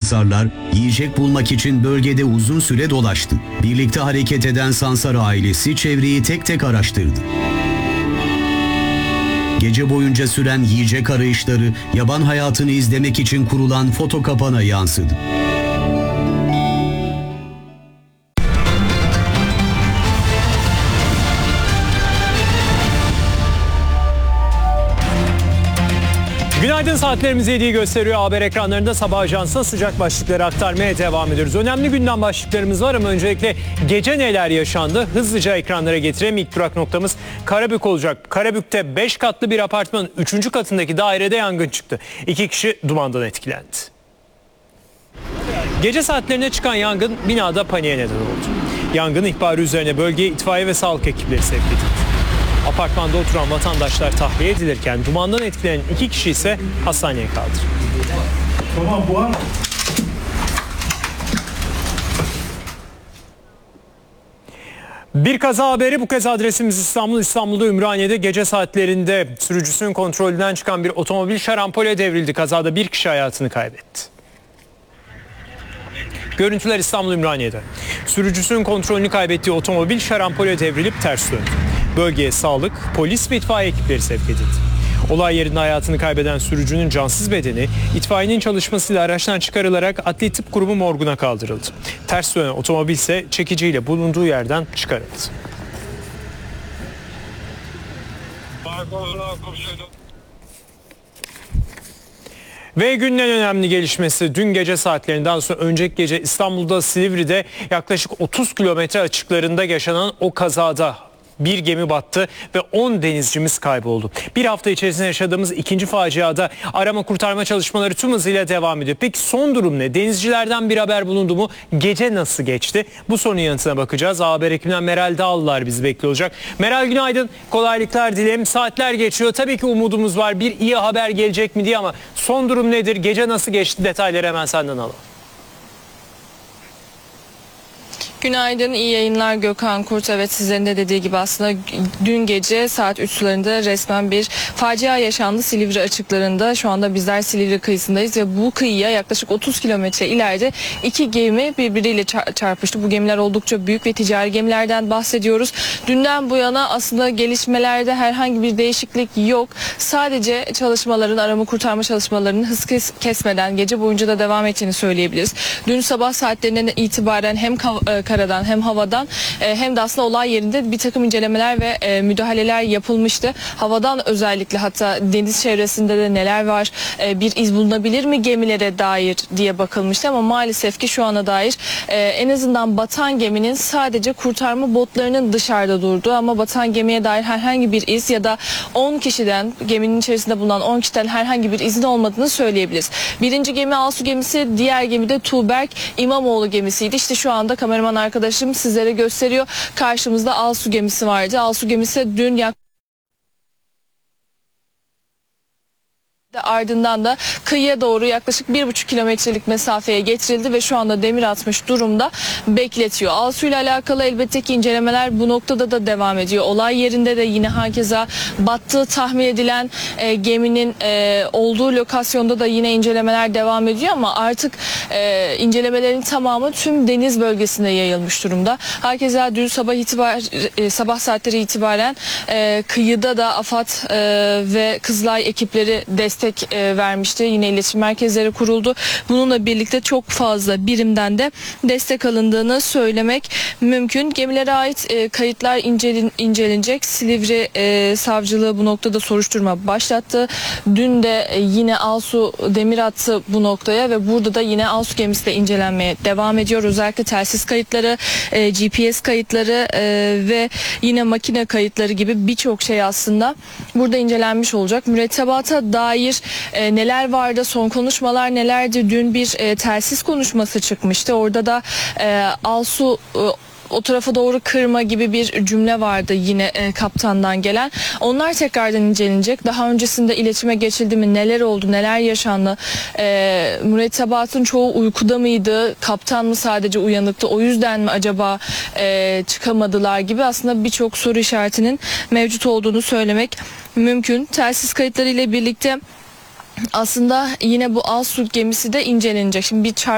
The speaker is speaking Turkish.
Sansarlar yiyecek bulmak için bölgede uzun süre dolaştı. Birlikte hareket eden Sansar ailesi çevreyi tek tek araştırdı. Gece boyunca süren yiyecek arayışları yaban hayatını izlemek için kurulan foto kapana yansıdı. Günaydın, saatlerimiz 7'yi gösteriyor. Haber ekranlarında Sabah Ajansı'na sıcak başlıkları aktarmaya devam ediyoruz. Önemli gündem başlıklarımız var ama öncelikle gece neler yaşandı hızlıca ekranlara getireyim. İlk durak noktamız Karabük olacak. Karabük'te 5 katlı bir apartmanın 3. katındaki dairede yangın çıktı. 2 kişi dumandan etkilendi. Gece saatlerine çıkan yangın binada paniğe neden oldu. Yangın ihbarı üzerine bölgeye itfaiye ve sağlık ekipleri sevk edildi. Apartmanda oturan vatandaşlar tahliye edilirken dumandan etkilenen 2 kişi ise hastaneye kaldırıldı. Tamam, bu an. Bir kaza haberi, bu kez adresimiz İstanbul'da Ümraniye'de gece saatlerinde sürücüsünün kontrolünden çıkan bir otomobil şarampole devrildi. Kazada bir kişi hayatını kaybetti. Görüntüler İstanbul Ümraniye'de. Sürücüsünün kontrolünü kaybettiği otomobil şarampole devrilip ters döndü. Bölgeye sağlık, polis ve itfaiye ekipleri sevk edildi. Olay yerinde hayatını kaybeden sürücünün cansız bedeni itfaiyenin çalışmasıyla araçtan çıkarılarak Adli Tıp Kurumu morguna kaldırıldı. Ters dönen otomobil ise çekiciyle bulunduğu yerden çıkarıldı. Ve günün en önemli gelişmesi dün gece saatlerinden sonra önceki gece İstanbul'da Silivri'de yaklaşık 30 kilometre açıklarında yaşanan o kazada bir gemi battı ve 10 denizcimiz kayboldu. Bir hafta içerisinde yaşadığımız ikinci faciada arama kurtarma çalışmaları tüm hızıyla devam ediyor. Peki son durum ne? Denizcilerden bir haber bulundu mu? Gece nasıl geçti? Bu sorunun yanıtına bakacağız. Haber ekibinden Meral Dağlılar bizi bekliyor olacak. Meral, günaydın. Kolaylıklar dilerim. Saatler geçiyor. Tabii ki umudumuz var. Bir iyi haber gelecek mi diye, ama son durum nedir? Gece nasıl geçti? Detayları hemen senden alalım. Günaydın, iyi yayınlar Gökhan Kurt. Evet, sizlerin de dediği gibi aslında dün gece saat 3 sularında resmen bir facia yaşandı Silivri açıklarında. Şu anda bizler Silivri kıyısındayız ve bu kıyıya yaklaşık 30 kilometre ileride 2 gemi birbiriyle çarpıştı. Bu gemiler oldukça büyük ve ticari gemilerden bahsediyoruz. Dünden bu yana aslında gelişmelerde herhangi bir değişiklik yok. Sadece arama kurtarma çalışmalarının hız kesmeden gece boyunca da devam ettiğini söyleyebiliriz. Dün sabah saatlerinden itibaren hem karadan hem havadan hem de aslında olay yerinde bir takım incelemeler ve müdahaleler yapılmıştı. Havadan özellikle, hatta deniz çevresinde de neler var, bir iz bulunabilir mi gemilere dair diye bakılmıştı ama maalesef ki şu ana dair en azından batan geminin sadece kurtarma botlarının dışarıda durduğu ama batan gemiye dair herhangi bir iz ya da 10 kişiden, geminin içerisinde bulunan 10 kişiden herhangi bir izin olmadığını söyleyebiliriz. Birinci gemi Alsu gemisi, diğer gemi de Tuğberk İmamoğlu gemisiydi. İşte şu anda kameraman arkadaşım sizlere gösteriyor. Karşımızda Alsu gemisi vardı. Alsu gemisi dün ardından da kıyıya doğru yaklaşık 1,5 kilometrelik mesafeye getirildi ve şu anda demir atmış durumda bekletiyor. Alsu ile alakalı elbette ki incelemeler bu noktada da devam ediyor. Olay yerinde de yine hakeza battığı tahmin edilen geminin olduğu lokasyonda da yine incelemeler devam ediyor ama artık incelemelerin tamamı tüm deniz bölgesine yayılmış durumda. Hakeza dün sabah saatleri itibaren kıyıda da AFAD ve Kızılay ekipleri destek vermişti. Yine iletişim merkezleri kuruldu. Bununla birlikte çok fazla birimden de destek alındığını söylemek mümkün. Gemilere ait kayıtlar incelenecek. Silivri savcılığı bu noktada soruşturma başlattı. Dün de yine Alsu demir attı bu noktaya ve burada da yine Alsu gemisi de incelenmeye devam ediyor. Özellikle telsiz kayıtları, GPS kayıtları ve yine makine kayıtları gibi birçok şey aslında burada incelenmiş olacak. Mürettebata dair neler vardı, son konuşmalar nelerdi? Dün bir telsiz konuşması çıkmıştı. Orada da Alsu o tarafa doğru kırma gibi bir cümle vardı yine kaptandan gelen. Onlar tekrardan incelenecek. Daha öncesinde iletişime geçildi mi? Neler oldu? Neler yaşandı? Mürettebatın çoğu uykuda mıydı? Kaptan mı sadece uyanıktı? O yüzden mi acaba çıkamadılar gibi aslında birçok soru işaretinin mevcut olduğunu söylemek mümkün. Telsiz kayıtları ile birlikte aslında yine bu Alsu gemisi de incelenecek. Şimdi bir